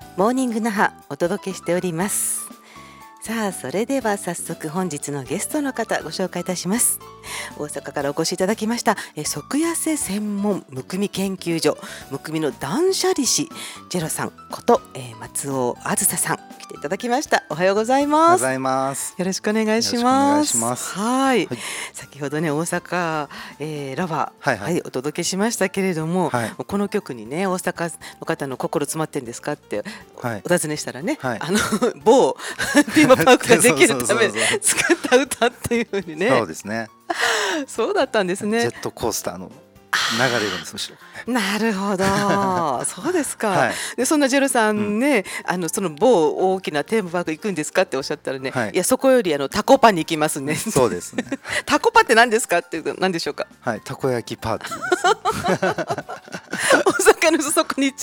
モーニング那覇お届けしております。さあ、それでは早速本日のゲストの方ご紹介いたします。大阪からお越しいただきました即痩せ専門むくみ研究所むくみの断捨離師ジェロさんこと、松尾あずささん来ていただきました。おはようございます。 おはようございます。 よろしくお願いします。 よろしくお願いします。 はい、 はい、 先ほどね大阪、ラバー、 はいお届けしましたけれども、 はい、 この曲にね大阪の方の心詰まってんですかってはい、 お尋ねしたらね、 はい、 某テーマパークができるためそうそうそうそう作った歌っていうふうにね。 そうですね。 そうだったんですね。 ジェットコースターの流れるんです、むしろ。 なるほどそうですか、 はい、 でそんなジェルさんね、その某大きなテーマパーク行くんですかっておっしゃったらね、 はいいやそこよりタコパに行きますねそうですね。 タコパって何ですかっていうと何でしょうか。 はい、たこ焼きパーティーです。 大阪のそこに行っちゃ